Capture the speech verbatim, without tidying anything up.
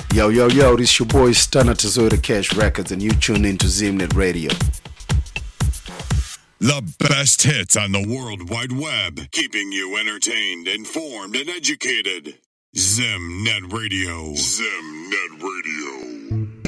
Yo, yo, yo, this your boy Stunner Tazota Cash Records, and you tune into Zimnet Radio. The best hits on the World Wide Web, keeping you entertained, informed, and educated. Zimnet Radio. Zimnet Radio.